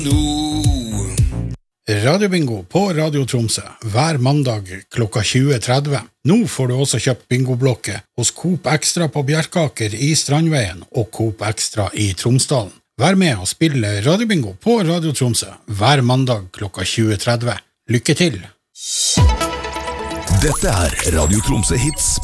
Radiobingo på Radio Tromsø hver mandag klokka 20.30. Nå får du også kjøpt bingoblokke hos Coop Extra på Bjerkaker i Strandveien og Coop Extra i Tromsdalen. Vær med og spille Radiobingo på Radio Tromsø hver mandag klokka 20.30. Lykke til! Dette Radio Tromsø Hits